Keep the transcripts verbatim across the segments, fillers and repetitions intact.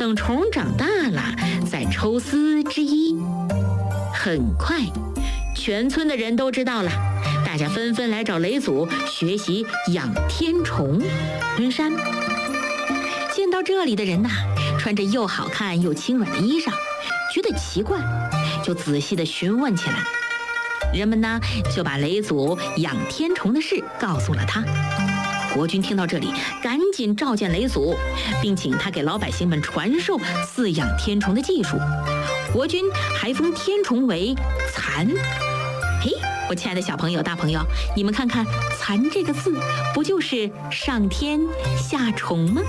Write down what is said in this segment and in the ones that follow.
等虫长大了再抽丝织衣。很快，全村的人都知道了，大家纷纷来找雷祖学习养天虫。轮山见到这里的人呐，穿着又好看又轻软的衣裳，觉得奇怪，就仔细地询问起来。人们呢就把雷祖养天虫的事告诉了他。国君听到这里，赶紧召见雷祖，并请他给老百姓们传授饲养天虫的技术。国君还封天虫为蚕。嘿，我亲爱的小朋友大朋友，你们看看蚕这个字，不就是上天下虫吗？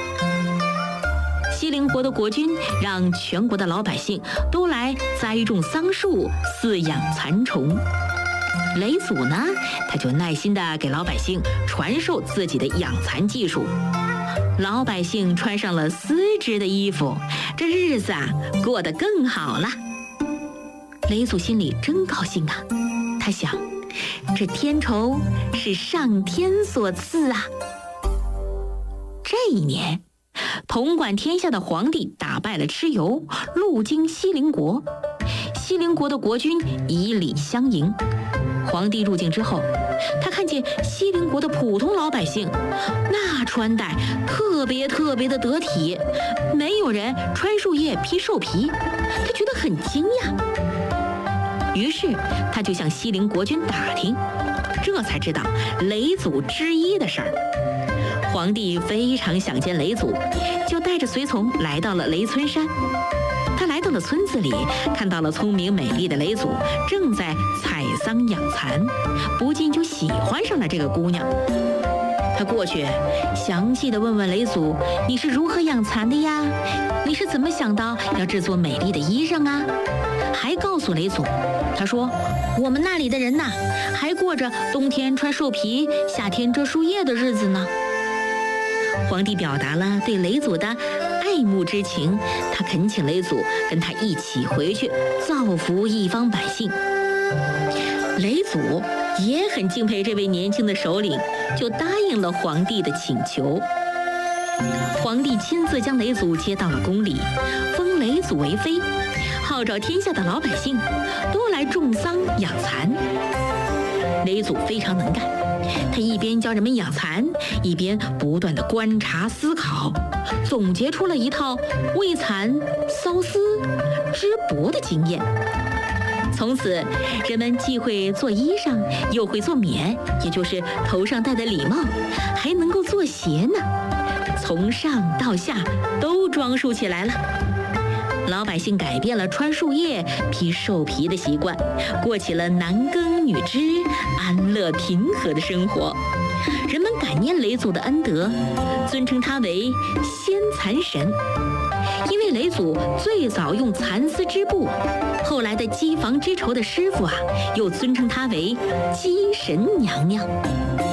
西陵国的国君让全国的老百姓都来栽种桑树，饲养蚕虫。雷祖呢，他就耐心地给老百姓传授自己的养蚕技术。老百姓穿上了丝织的衣服，这日子啊过得更好了。雷祖心里真高兴啊，他想，这天虫是上天所赐啊。这一年，统管天下的皇帝打败了蚩尤，路经西陵国。西陵国的国君以礼相迎。皇帝入境之后，他看见西陵国的普通老百姓，那穿戴特别特别的得体，没有人穿树叶披兽皮，他觉得很惊讶。于是他就向西陵国君打听，这才知道雷祖织衣的事儿。皇帝非常想见雷祖，就带着随从来到了雷村山。他来到了村子里，看到了聪明美丽的雷祖正在采桑养蚕，不禁就喜欢上了这个姑娘。他过去详细地问问雷祖，你是如何养蚕的呀？你是怎么想到要制作美丽的衣裳啊？还告诉雷祖，他说，我们那里的人呐，还过着冬天穿兽皮，夏天遮树叶的日子呢。皇帝表达了对雷祖的爱慕之情，他恳请雷祖跟他一起回去造福一方百姓。雷祖也很敬佩这位年轻的首领，就答应了皇帝的请求。皇帝亲自将雷祖接到了宫里，封雷祖为妃，号召天下的老百姓都来种桑养蚕。雷祖非常能干，他一边教人们养蚕，一边不断地观察思考，总结出了一套为蚕缫丝织帛的经验。从此，人们既会做衣裳，又会做冕，也就是头上戴的礼帽，还能够做鞋呢。从上到下都装束起来了。老百姓改变了穿树叶、披兽皮的习惯，过起了男耕女织、安乐平和的生活。人们感念雷祖的恩德，尊称他为先蚕神。因为雷祖最早用蚕丝织布，后来的机房织绸的师傅啊，又尊称他为机神娘娘。